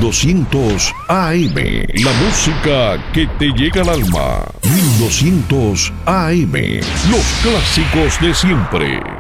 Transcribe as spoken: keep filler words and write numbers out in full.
doscientos A M. La música que te llega al alma. mil doscientos A M. Los clásicos de siempre.